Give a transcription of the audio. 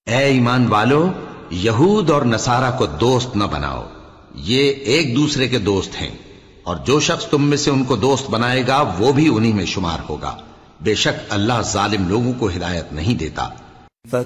ए ईमान वालो, यहूद और नसारा को दोस्त न बनाओ, ये एक दूसरे के दोस्त हैं, और जो शख्स तुम में से उनको दोस्त बनाएगा वो भी उन्हीं में शुमार होगा। बेशक अल्लाह जालिम लोगों को हिदायत नहीं देता।